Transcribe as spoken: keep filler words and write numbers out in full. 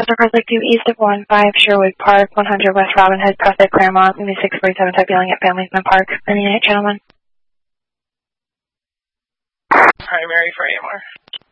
Delta Prospect two east of one five Sherwood Park, one hundred West Robin Hood, Prospect Claremont, Lima six forty-seven, type yelling at Familiesman Park. Any night, gentlemen? Primary for A M R.